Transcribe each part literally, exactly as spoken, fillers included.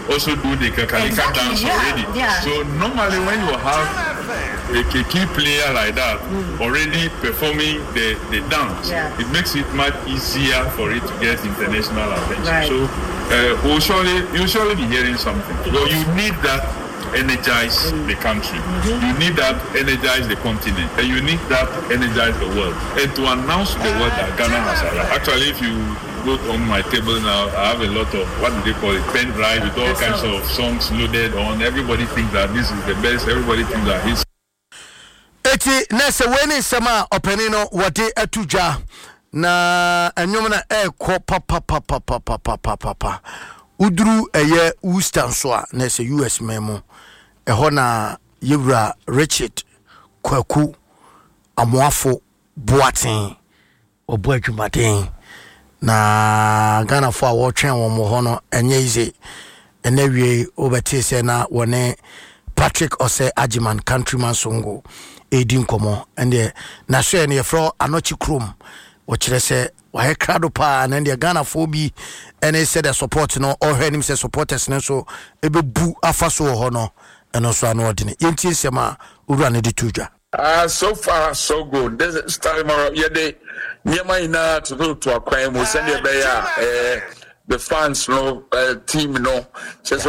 also do the Kakalika exactly, dance yeah, already. Yeah. So normally when you have a key player like that mm. already performing the, the dance, yeah. it makes it much easier for it to get international attention. Right. So uh, we'll surely, you'll surely be hearing something. So you need that energize mm. the country. Mm-hmm. You need that energize the continent. And you need that energize the world. And to announce to the world that Ghana has arrived. Actually, if you go on my table now, I have a lot of, what do they call it, pen drive with all kinds of songs loaded on. Everybody thinks that this is the best. Everybody thinks that this. Eti nese weni sema openino wade etuja na enyom na eko pa pa pa pa pa pa pa pa pa pa udru eye Western so a nese U S memo eho na yewura Richard Kwaku Amoafo Boaten obo adwumaden na Ghana fo a wo twen wo mo ho no enye ize enawie obeti se na wone Patrick Ose Ajiman Countryman Songo Edin Komo and the Nashe and Yafro Anochi Krum, which they say, why crowd pa and the Ghana phobia and they said the support no or him say supporters and so a boo afaso honor and also an ordinary. Yenti Sema Urani di Tuja. Ah, so far so good. This time around, yeah, they near my na to go to a crime. We send you there, the fans no team no. Says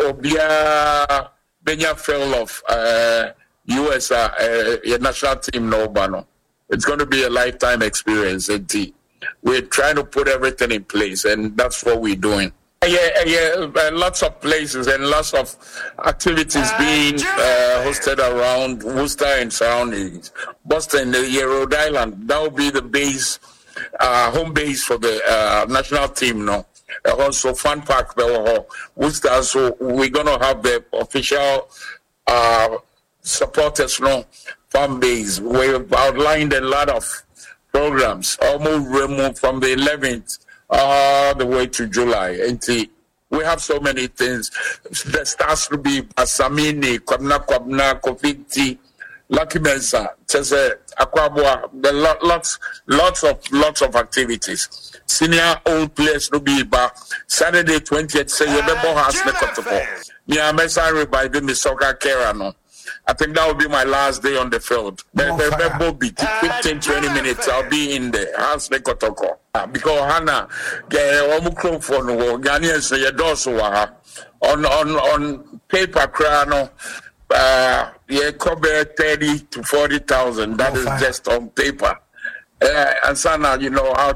Obia Benya fell off. Uh, U S uh, uh, national team no bano. It's going to be a lifetime experience. And we're trying to put everything in place, and that's what we're doing. Yeah, yeah, uh, lots of places and lots of activities being uh, hosted around Worcester and surroundings. Boston, the Rhode Island, that will be the base, uh, home base for the uh, national team. No, also Fun Park, Worcester. So we're going to have the official. Uh, supporters no fan base. We've outlined a lot of programs, almost removed from the eleventh all the way to July. And we have so many things. There starts to be Asamini, Kwabna Kwabna, Kofiti, Lucky Mensa, Tese Akwabwa, the lots lots of lots of activities. Senior old players to be back. Saturday twentieth, say Yebebo has Nekotoko. Mia Mesa by the Misoka Kerano. I think that will be my last day on the field. fifteen, twenty minutes, I'll be in there. Hans Nekotoko. Because Hannah, Omukro for no Ghanaians, on on on paper, crano, uh, yeah, cover thirty to forty thousand. That is just on paper. Uh, and Sana, you know how.